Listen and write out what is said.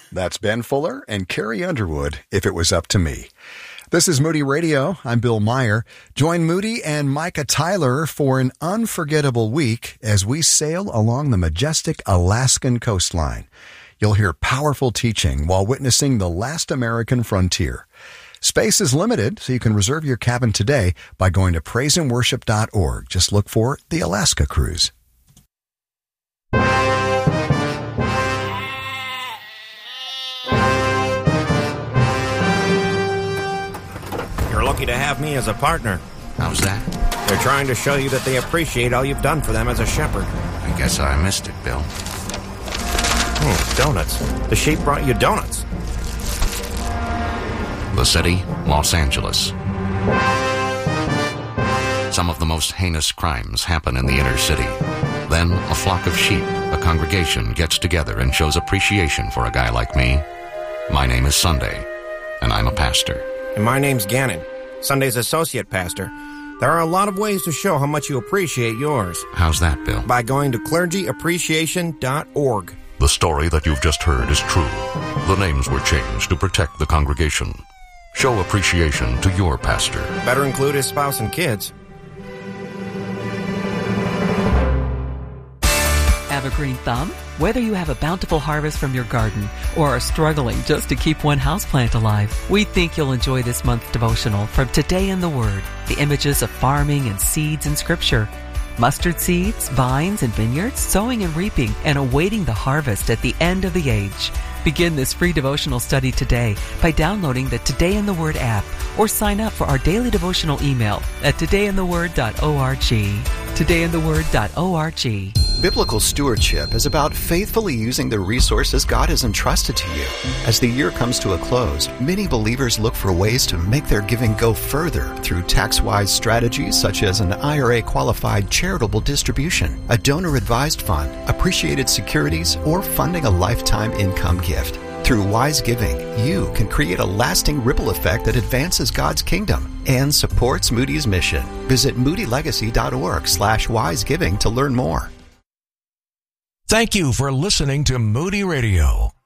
That's Ben Fuller and Carrie Underwood, If It Was Up to Me. This is Moody Radio. I'm Bill Meyer. Join Moody and Micah Tyler for an unforgettable week as we sail along the majestic Alaskan coastline. You'll hear powerful teaching while witnessing the last American frontier. Space is limited, so you can reserve your cabin today by going to praiseandworship.org. Just look for the Alaska Cruise. You're lucky to have me as a partner. How's that? They're trying to show you that they appreciate all you've done for them as a shepherd. I guess I missed it, Bill. Donuts. The sheep brought you donuts. The city, Los Angeles. Some of the most heinous crimes happen in the inner city. Then a flock of sheep, a congregation, gets together and shows appreciation for a guy like me. My name is Sunday, and I'm a pastor. And my name's Gannon, Sunday's associate pastor. There are a lot of ways to show how much you appreciate yours. How's that, Bill? By going to clergyappreciation.org. The story that you've just heard is true. The names were changed to protect the congregation. Show appreciation to your pastor. Better include his spouse and kids. Have a green thumb? Whether you have a bountiful harvest from your garden or are struggling just to keep one houseplant alive, we think you'll enjoy this month's devotional from Today in the Word, the images of farming and seeds in Scripture. Mustard seeds, vines, and vineyards, sowing and reaping, and awaiting the harvest at the end of the age. Begin this free devotional study today by downloading the Today in the Word app or sign up for our daily devotional email at todayintheword.org. todayintheword.org. Biblical stewardship is about faithfully using the resources God has entrusted to you. As the year comes to a close, many believers look for ways to make their giving go further through tax-wise strategies such as an IRA-qualified charitable distribution, a donor-advised fund, appreciated securities, or funding a lifetime income gift. Through wise giving, you can create a lasting ripple effect that advances God's kingdom and supports Moody's mission. Visit moodylegacy.org/wisegiving to learn more. Thank you for listening to Moody Radio.